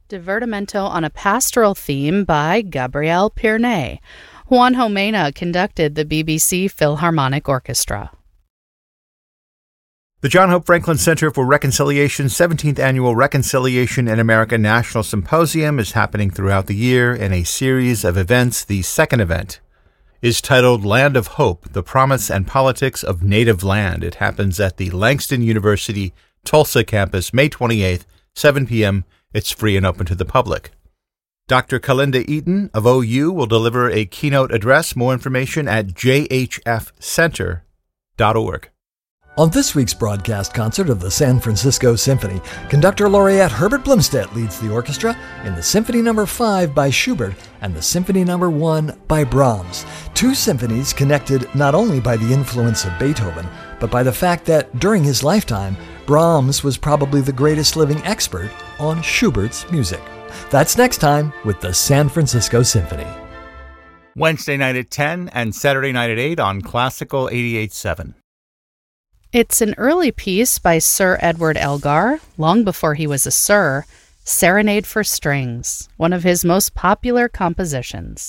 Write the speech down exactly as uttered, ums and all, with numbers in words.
Divertimento on a Pastoral Theme by Gabriel Pirnet. Juanjo Mena conducted the B B C Philharmonic Orchestra. The John Hope Franklin Center for Reconciliation's seventeenth Annual Reconciliation in America National Symposium is happening throughout the year in a series of events. The second event is titled Land of Hope, The Promise and Politics of Native Land. It happens at the Langston University Tulsa campus, May twenty-eighth, seven p.m. It's free and open to the public. Doctor Kalinda Eaton of O U will deliver a keynote address. More information at j h f center dot org. On this week's broadcast concert of the San Francisco Symphony, conductor laureate Herbert Blumstedt leads the orchestra in the Symphony Number five by Schubert and the Symphony Number one by Brahms. Two symphonies connected not only by the influence of Beethoven, but by the fact that during his lifetime, Brahms was probably the greatest living expert on Schubert's music. That's next time with the San Francisco Symphony. Wednesday night at ten and Saturday night at eight on Classical eighty-eight point seven. It's an early piece by Sir Edward Elgar, long before he was a Sir, Serenade for Strings, one of his most popular compositions.